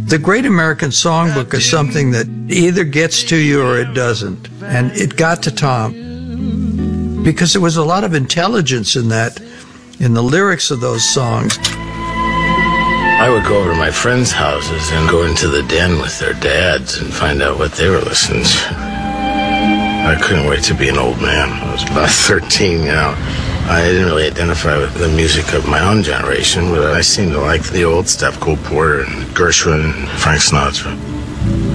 The Great American Songbook is something that either gets to you or it doesn't. And it got to Tom because there was a lot of intelligence in that, in the lyrics of those songs. I would go over to my friends' houses and go into the den with their dads and find out what they were listening to. I couldn't wait to be an old man. I was about 13, I didn't really identify with the music of my own generation, but I seemed to like the old stuff, Cole Porter and Gershwin and Frank Sinatra.